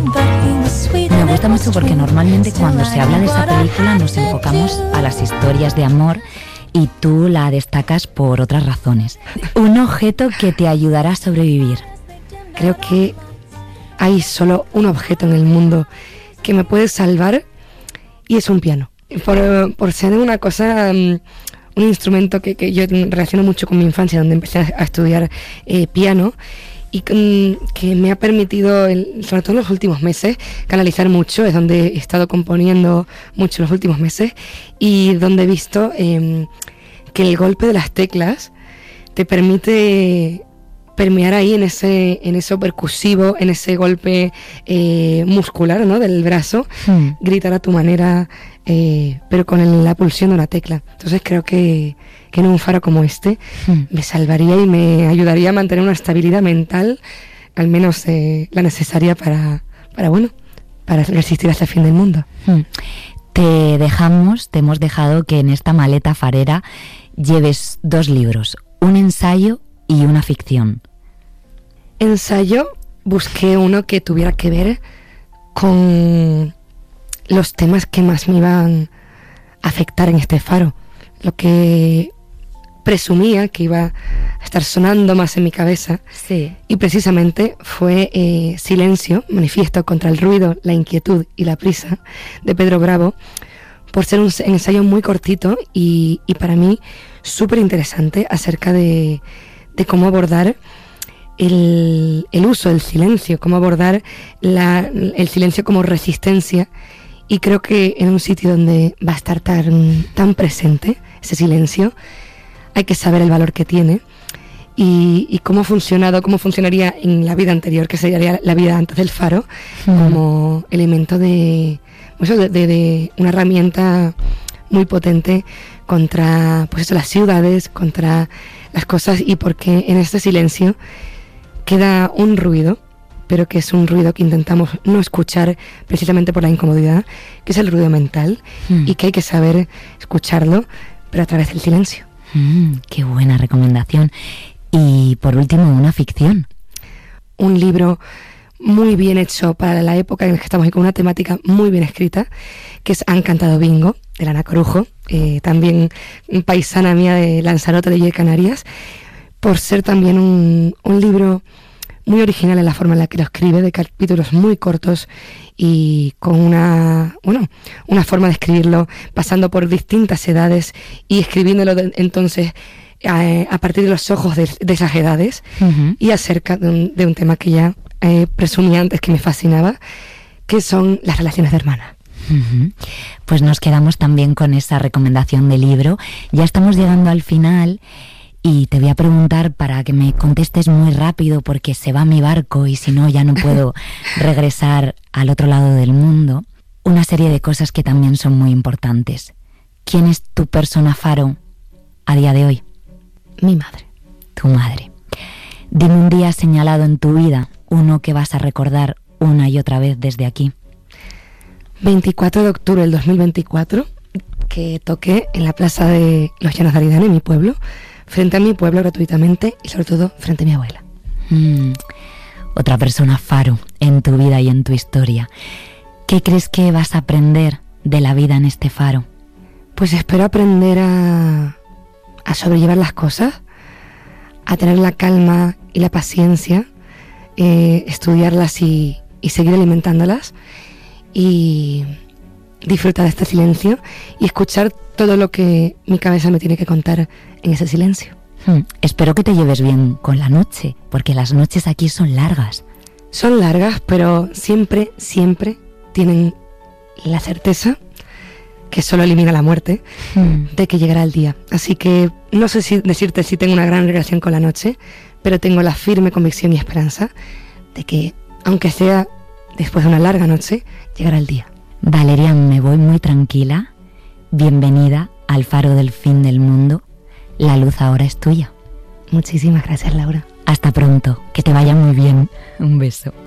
Me gusta mucho porque normalmente cuando se habla de esa película nos enfocamos a las historias de amor y tú la destacas por otras razones. Un objeto que te ayudará a sobrevivir. Creo que hay solo un objeto en el mundo que me puede salvar y es un piano. Por ser una cosa, un instrumento que yo relaciono mucho con mi infancia, donde empecé a estudiar piano y que me ha permitido, sobre todo en los últimos meses, canalizar mucho. Es donde he estado componiendo mucho en los últimos meses y donde he visto que el golpe de las teclas te permite permear ahí en eso percusivo, en ese golpe muscular, ¿no?, del brazo, gritar a tu manera, pero con la pulsión de una tecla. Entonces creo que en un faro como este me salvaría y me ayudaría a mantener una estabilidad mental, al menos la necesaria para resistir hasta el fin del mundo. Te hemos dejado que en esta maleta farera lleves 2 libros, un ensayo y una ficción. Ensayo, busqué uno que tuviera que ver con los temas que más me iban a afectar en este faro. Lo que presumía que iba a estar sonando más en mi cabeza. Sí. Y precisamente fue Silencio, manifiesto contra el ruido, la inquietud y la prisa, de Pedro Bravo, por ser un ensayo muy cortito y para mí súper interesante acerca de cómo abordar el uso del silencio, cómo abordar el silencio como resistencia. Y creo que en un sitio donde va a estar tan presente ese silencio, hay que saber el valor que tiene y cómo ha funcionado, cómo funcionaría en la vida anterior, que sería la vida antes del faro, como elemento de una herramienta muy potente contra las ciudades, contra las cosas, y porque en este silencio queda un ruido, pero que es un ruido que intentamos no escuchar precisamente por la incomodidad, que es el ruido mental, y que hay que saber escucharlo, pero a través del silencio. Qué buena recomendación. Y por último, una ficción. Un libro muy bien hecho para la época en la que estamos y con una temática muy bien escrita, que es Han cantado bingo, de Ana Corujo, también paisana mía de Lanzarote de Canarias, por ser también un libro muy original en la forma en la que lo escribe, de capítulos muy cortos y con una forma de escribirlo pasando por distintas edades y escribiéndolo entonces a partir de los ojos de esas edades, y acerca de un tema que ya presumí antes que me fascinaba, que son las relaciones de hermanas. Pues nos quedamos también con esa recomendación de libro. Ya estamos llegando al final y te voy a preguntar para que me contestes muy rápido, porque se va mi barco y si no ya no puedo regresar al otro lado del mundo. Una serie de cosas que también son muy importantes. ¿Quién es tu persona faro a día de hoy? Mi madre. Tu madre. Dime un día señalado en tu vida, uno que vas a recordar una y otra vez desde aquí. 24 de octubre del 2024, que toqué en la plaza de los Llanos de Aridane, en mi pueblo, frente a mi pueblo gratuitamente y sobre todo frente a mi abuela. Otra persona faro en tu vida y en tu historia. ¿Qué crees que vas a aprender de la vida en este faro? Pues espero aprender a sobrellevar las cosas, a tener la calma y la paciencia, estudiarlas y seguir alimentándolas, y disfrutar de este silencio y escuchar todo lo que mi cabeza me tiene que contar en ese silencio. Espero que te lleves bien con la noche, porque las noches aquí son largas. Son largas, pero siempre, siempre tienen la certeza, que solo elimina la muerte, de que llegará el día. Así que no sé decirte si tengo una gran relación con la noche, pero tengo la firme convicción y esperanza de que, aunque sea después de una larga noche, llegará el día. Valeria, me voy muy tranquila. Bienvenida al faro del fin del mundo. La luz ahora es tuya. Muchísimas gracias, Laura. Hasta pronto, que te vaya muy bien. Un beso.